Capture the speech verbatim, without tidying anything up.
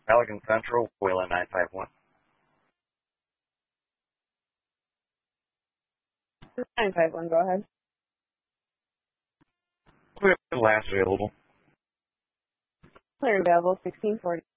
Pelican Central, Wayland nine five one. nine five one, go ahead. We have the last available. Clear available, sixteen forty.